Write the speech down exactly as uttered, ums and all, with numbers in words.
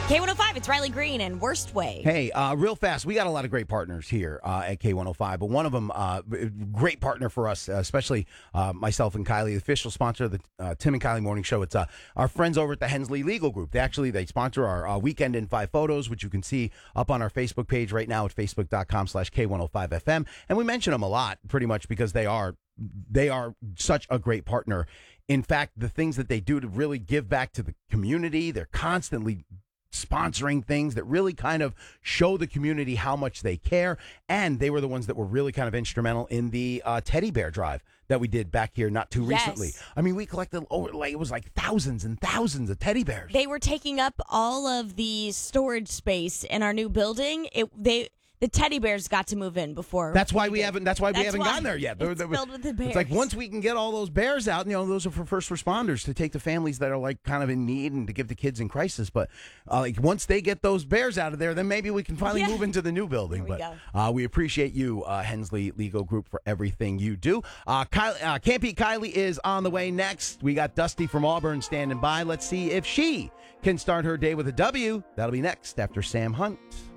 K one oh five, it's Riley Green and Worst Way. Hey, uh, real fast, we got a lot of great partners here uh, at K one oh five, but one of them, uh, great partner for us, uh, especially uh, myself and Kylie, the official sponsor of the uh, Tim and Kylie Morning Show. It's uh, our friends over at the Hensley Legal Group. They actually, they sponsor our uh, Weekend in Five photos, which you can see up on our Facebook page right now at facebook.com slash K105FM. And we mention them a lot, pretty much because they are, they are such a great partner. In fact, the things that they do to really give back to the community, they're constantly sponsoring things that really kind of show the community how much they care. And they were the ones that were really kind of instrumental in the uh, teddy bear drive that we did back here not too Yes. recently. I mean, we collected over, like, it was like thousands and thousands of teddy bears. They were taking up all of the storage space in our new building. It they the teddy bears got to move in before. That's why we did. haven't. That's why we That's haven't why. gotten there yet. It's filled with the bears. It's like once we can get all those bears out, you know, those are for first responders to take the families that are like kind of in need and to give the kids in crisis. But uh, like once they get those bears out of there, then maybe we can finally Yeah. move into the new building. There we but go. Uh, we appreciate you, uh, Hensley Legal Group, for everything you do. Uh, Kylie, uh, Can't Beat Kylie is on the way next. We got Dusty from Auburn standing by. Let's see if she can start her day with a W. That'll be next after Sam Hunt.